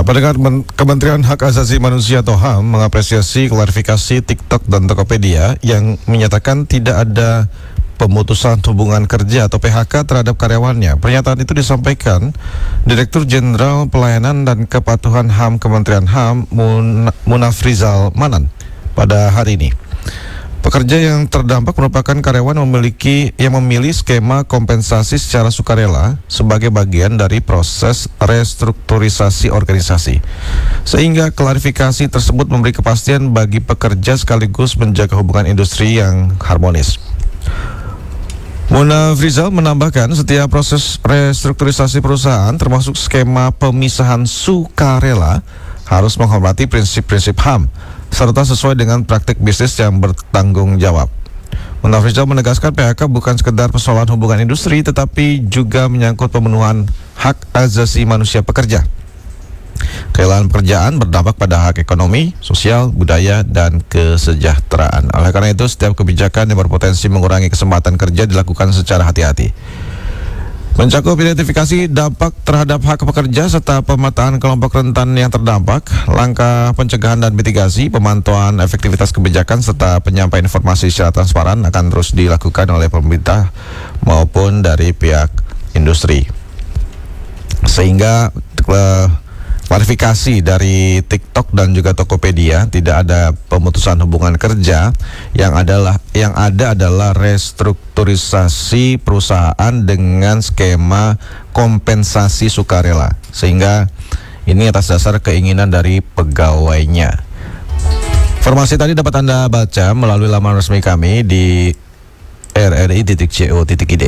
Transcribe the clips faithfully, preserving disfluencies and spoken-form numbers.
Ya, pendengar Kementerian Hak Asasi Manusia atau H A M mengapresiasi klarifikasi TikTok dan Tokopedia yang menyatakan tidak ada pemutusan hubungan kerja atau P H K terhadap karyawannya. Pernyataan itu disampaikan Direktur Jenderal Pelayanan dan Kepatuhan H A M Kementerian H A M Mun- Munafrizal Manan pada hari ini. Pekerja yang terdampak merupakan karyawan memiliki yang memilih skema kompensasi secara sukarela sebagai bagian dari proses restrukturisasi organisasi. Sehingga klarifikasi tersebut memberi kepastian bagi pekerja sekaligus menjaga hubungan industri yang harmonis. Munafrizal menambahkan setiap proses restrukturisasi perusahaan termasuk skema pemisahan sukarela harus menghormati prinsip-prinsip H A M serta sesuai dengan praktik bisnis yang bertanggung jawab. Munafrizal menegaskan P H K bukan sekedar persoalan hubungan industri tetapi juga menyangkut pemenuhan hak asasi manusia pekerja. Kehilangan pekerjaan berdampak pada hak ekonomi, sosial, budaya, dan kesejahteraan. Oleh karena itu, setiap kebijakan yang berpotensi mengurangi kesempatan kerja dilakukan secara hati-hati. Mencakup identifikasi dampak terhadap hak pekerja serta pemetaan kelompok rentan yang terdampak, langkah pencegahan dan mitigasi, pemantauan efektivitas kebijakan serta penyampaian informasi secara transparan akan terus dilakukan oleh pemerintah maupun dari pihak industri. Sehingga uh, klarifikasi dari TikTok dan juga Tokopedia tidak ada pemutusan hubungan kerja, yang adalah yang ada adalah restrukturisasi perusahaan dengan skema kompensasi sukarela, sehingga ini atas dasar keinginan dari pegawainya. Informasi tadi dapat Anda baca melalui laman resmi kami di r r i titik co titik i d.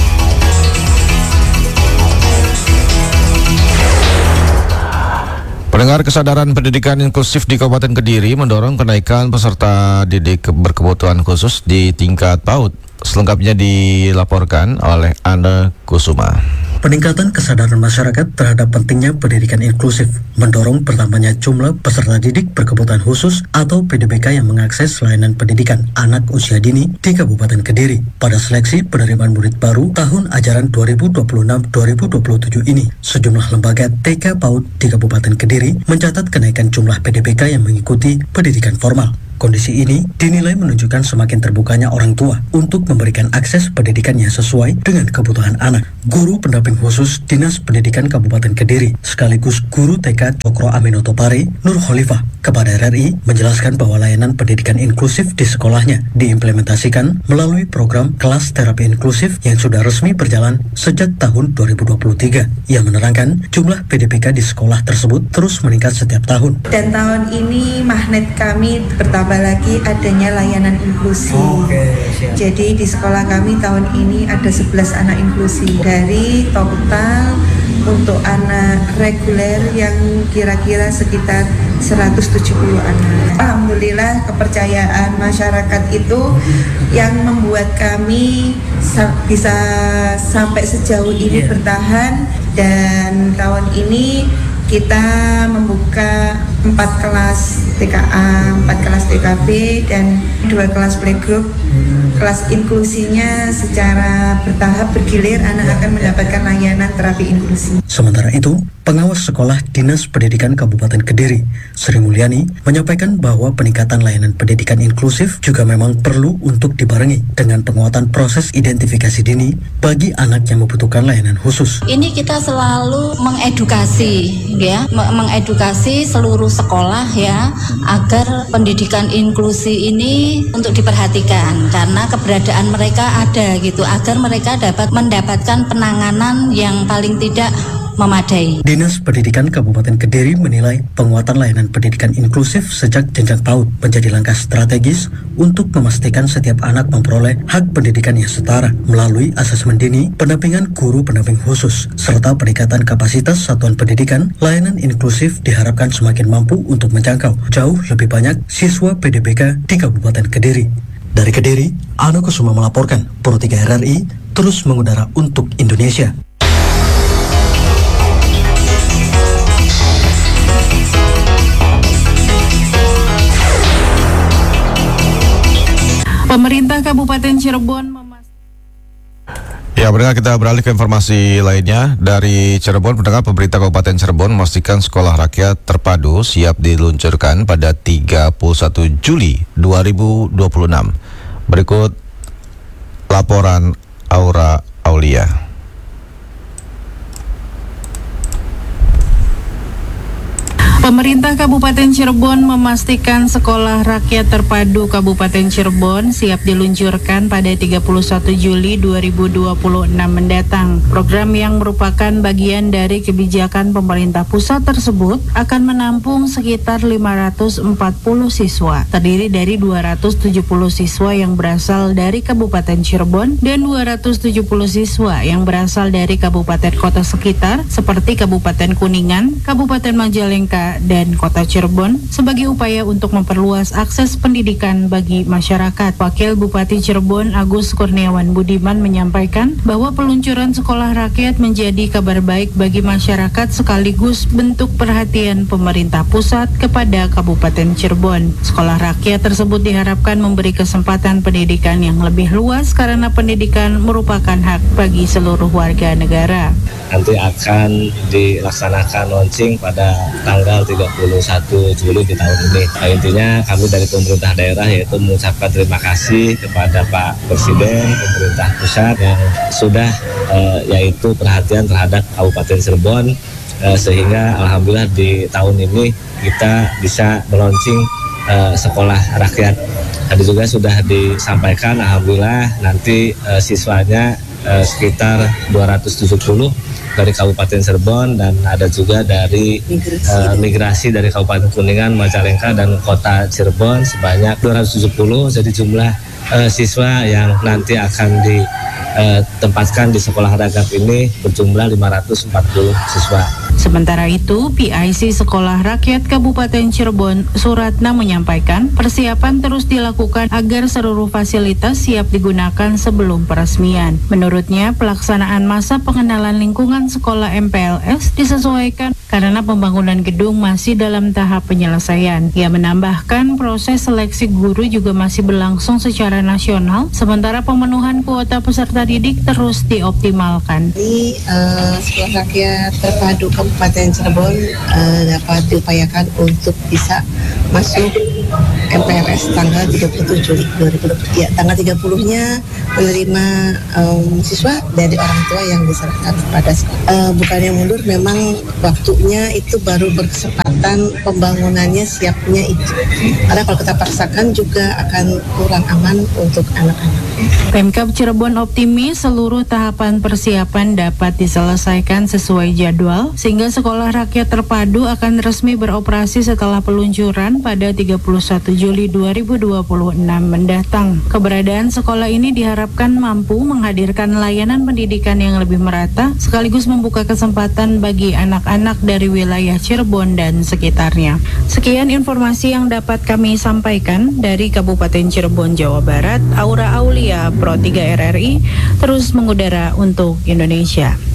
Pendengar, kesadaran pendidikan inklusif di Kabupaten Kediri mendorong kenaikan peserta didik berkebutuhan khusus di tingkat PAUD. Selengkapnya dilaporkan oleh Anne Kusuma. Peningkatan kesadaran masyarakat terhadap pentingnya pendidikan inklusif mendorong bertambahnya jumlah peserta didik berkebutuhan khusus atau P D B K yang mengakses layanan pendidikan anak usia dini di Kabupaten Kediri. Pada seleksi penerimaan murid baru tahun ajaran dua ribu dua puluh enam dua ribu dua puluh tujuh ini, sejumlah lembaga T K PAUD di Kabupaten Kediri mencatat kenaikan jumlah P D B K yang mengikuti pendidikan formal. Kondisi ini dinilai menunjukkan semakin terbukanya orang tua untuk memberikan akses pendidikan yang sesuai dengan kebutuhan anak. Guru pendamping khusus Dinas Pendidikan Kabupaten Kediri sekaligus guru T K Cokro Aminotopare, Nur Khalifah, kepada R R I menjelaskan bahwa layanan pendidikan inklusif di sekolahnya diimplementasikan melalui program kelas terapi inklusif yang sudah resmi berjalan sejak tahun dua ribu dua puluh tiga. Ia menerangkan jumlah P D B K di sekolah tersebut terus meningkat setiap tahun. Dan tahun ini magnet kami bertambah lagi adanya layanan inklusi. Oh, okay. Jadi di sekolah kami tahun ini ada sebelas anak inklusi. Dari total untuk anak reguler yang kira-kira sekitar seratus tujuh puluh anak. Alhamdulillah kepercayaan masyarakat itu yang membuat kami sa- bisa sampai sejauh ini bertahan, dan tahun ini kita membuka empat kelas T K A, empat kelas T K B, dan dua kelas playgroup. Kelas inklusinya secara bertahap bergilir, anak akan mendapatkan layanan terapi inklusi. Sementara itu, pengawas sekolah Dinas Pendidikan Kabupaten Kediri, Sri Mulyani, menyampaikan bahwa peningkatan layanan pendidikan inklusif juga memang perlu untuk dibarengi dengan penguatan proses identifikasi dini bagi anak yang membutuhkan layanan khusus. Ini kita selalu mengedukasi, ya, mengedukasi seluruh sekolah ya, agar pendidikan inklusi ini untuk diperhatikan karena keberadaan mereka ada gitu, agar mereka dapat mendapatkan penanganan yang paling tidak memadai. Dinas Pendidikan Kabupaten Kediri menilai penguatan layanan pendidikan inklusif sejak jenjang PAUD menjadi langkah strategis untuk memastikan setiap anak memperoleh hak pendidikan yang setara melalui asesmen dini, pendampingan guru pendamping khusus, serta peningkatan kapasitas satuan pendidikan. Layanan inklusif diharapkan semakin mampu untuk menjangkau jauh lebih banyak siswa P D B K di Kabupaten Kediri. Dari Kediri, Ano Kusuma melaporkan, Pro tiga R R I terus mengudara untuk Indonesia. Pemerintah Kabupaten Cirebon memastikan Ya, pendengar, kita beralih ke informasi lainnya. Dari Cirebon, pendengar, pemerintah Kabupaten Cirebon memastikan sekolah rakyat terpadu siap diluncurkan pada tiga puluh satu Juli dua ribu dua puluh enam. Berikut laporan Aura Aulia. Pemerintah Kabupaten Cirebon memastikan sekolah rakyat terpadu Kabupaten Cirebon siap diluncurkan pada tiga puluh satu Juli dua ribu dua puluh enam mendatang. Program yang merupakan bagian dari kebijakan pemerintah pusat tersebut akan menampung sekitar lima ratus empat puluh siswa, terdiri dari dua ratus tujuh puluh siswa yang berasal dari Kabupaten Cirebon dan dua ratus tujuh puluh siswa yang berasal dari kabupaten kota sekitar seperti Kabupaten Kuningan, Kabupaten Majalengka, dan Kota Cirebon sebagai upaya untuk memperluas akses pendidikan bagi masyarakat. Wakil Bupati Cirebon Agus Kurniawan Budiman menyampaikan bahwa peluncuran sekolah rakyat menjadi kabar baik bagi masyarakat sekaligus bentuk perhatian pemerintah pusat kepada Kabupaten Cirebon. Sekolah rakyat tersebut diharapkan memberi kesempatan pendidikan yang lebih luas karena pendidikan merupakan hak bagi seluruh warga negara. Nanti akan dilaksanakan launching pada tanggal tiga puluh satu Juli di tahun ini. Nah, intinya kami dari pemerintah daerah yaitu mengucapkan terima kasih kepada Pak Presiden, pemerintah pusat yang sudah eh, yaitu perhatian terhadap Kabupaten Cirebon eh, sehingga alhamdulillah di tahun ini kita bisa melaunching eh, sekolah rakyat. Tadi juga sudah disampaikan alhamdulillah nanti eh, siswanya eh, sekitar dua ratus tujuh puluh dari Kabupaten Cirebon dan ada juga dari migrasi, uh, migrasi dari Kabupaten Kuningan, Majalengka dan Kota Cirebon sebanyak dua ratus tujuh puluh. Jadi jumlah uh, siswa yang nanti akan ditempatkan di sekolah rakyat ini berjumlah lima ratus empat puluh siswa. Sementara itu, P I C Sekolah Rakyat Kabupaten Cirebon, Suratna, menyampaikan persiapan terus dilakukan agar seluruh fasilitas siap digunakan sebelum peresmian. Menurutnya, pelaksanaan masa pengenalan lingkungan sekolah M P L S disesuaikan karena pembangunan gedung masih dalam tahap penyelesaian. Ia menambahkan proses seleksi guru juga masih berlangsung secara nasional, sementara pemenuhan kuota peserta didik terus dioptimalkan. Ini uh, sekolah rakyat terpadu Kabupaten Cirebon uh, dapat diupayakan untuk bisa masuk M P L S tanggal tiga puluh tujuh Juli dua ribu dua puluh. Ya, tanggal tiga puluh-nya menerima um, siswa dari orang tua yang diserahkan kepada sekolah. Uh, bukannya mundur, memang waktunya itu baru berkesempatan pembangunannya siapnya itu. Karena kalau kita paksakan juga akan kurang aman untuk anak-anak. Pemkab Cirebon optimis seluruh tahapan persiapan dapat diselesaikan sesuai jadwal sehingga sekolah rakyat terpadu akan resmi beroperasi setelah peluncuran pada tiga puluh satu Juli dua ribu dua puluh enam mendatang. Keberadaan sekolah ini diharapkan mampu menghadirkan layanan pendidikan yang lebih merata sekaligus membuka kesempatan bagi anak-anak dari wilayah Cirebon dan sekitarnya. Sekian informasi yang dapat kami sampaikan dari Kabupaten Cirebon, Jawa Barat. Aura Aulia, Pro tiga R R I, terus mengudara untuk Indonesia.